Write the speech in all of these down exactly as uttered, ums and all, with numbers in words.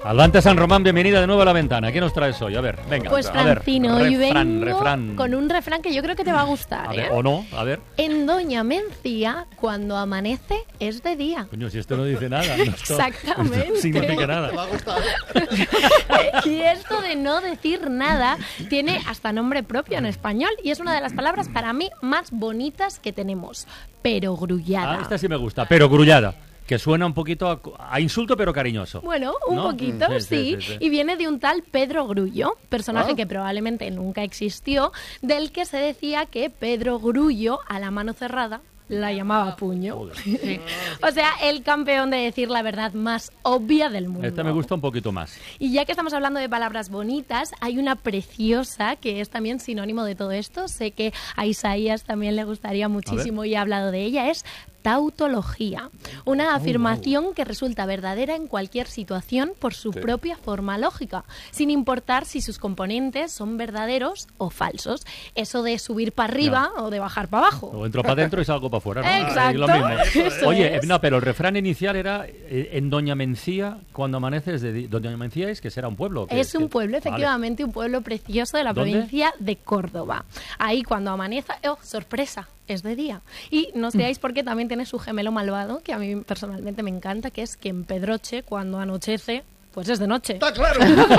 Adelante, San Román, bienvenida de nuevo a La Ventana. ¿Qué nos traes hoy? A ver, venga. Pues a ver, Francino, hoy refrán, vengo refrán. con un refrán que yo creo que te va a gustar, A ¿eh? ver, o no, a ver. En Doña Mencía, cuando amanece, es de día. Coño, si esto no dice nada. No, esto, Exactamente. Esto no significa nada. Te va a gustar. Y esto de no decir nada tiene hasta nombre propio en español y es una de las palabras para mí más bonitas que tenemos. Perogrullada. Ah, esta sí me gusta, pero grullada. Que suena un poquito a, a insulto, pero cariñoso. Bueno, un ¿no? poquito, Mm, sí, sí, sí, sí. Y viene de un tal Pedro Grullo, personaje Ah. que probablemente nunca existió, del que se decía que Pedro Grullo, a la mano cerrada, la llamaba puño. Joder. Sí. O sea, el campeón de decir la verdad más obvia del mundo. Esta me gusta un poquito más. Y ya que estamos hablando de palabras bonitas, hay una preciosa que es también sinónimo de todo esto. Sé que a Isaías también le gustaría muchísimo y ha hablado de ella. Es tautología. Una afirmación que resulta verdadera en cualquier situación por su propia forma lógica, sin importar si sus componentes son verdaderos o falsos. Eso de subir para arriba o de bajar para abajo. O entro para adentro y salgo para afuera, ¿no? Exacto. Ahí lo mismo. Eso Oye, es. no, pero el refrán inicial era eh, en Doña Mencía, cuando amaneces de di- Doña Mencía es que será un pueblo. que- Es un que- pueblo, Vale. efectivamente, un pueblo precioso de la ¿Dónde? provincia de Córdoba. Ahí cuando amaneza, ¡oh, sorpresa! Es de día. Y no os digáis por qué también tiene su gemelo malvado, que a mí personalmente me encanta, que es que en Pedroche, cuando anochece, pues es de noche. Está claro.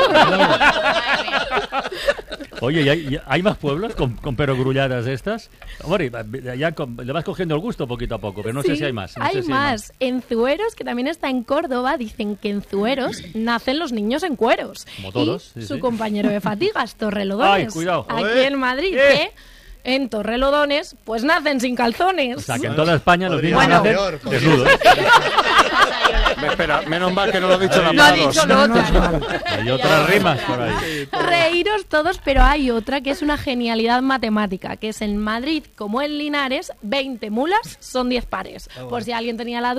Oye, ¿y hay, y hay más pueblos con, con perogrulladas de estas? Hombre, ya con- le vas cogiendo el gusto poquito a poco, pero no sé Sí, si hay más. no hay sé si más. En Zueros, que también está en Córdoba, dicen que en Zueros nacen los niños en cueros. Como todos, Y sí, su sí. compañero de fatigas, Torrelodones. Ay, cuidado. Aquí Joder. en Madrid, Eh. que en Torrelodones, pues nacen sin calzones. O sea, que en toda España los Podría niños ser nacen peor, podría desnudos. Espera, menos mal que no lo ha dicho la No ha Prados. dicho lo otro. Hay otras rimas por ahí. Reíros todos, pero hay otra que es una genialidad matemática, que es en Madrid como en Linares, veinte mulas son diez pares. Por si alguien tenía la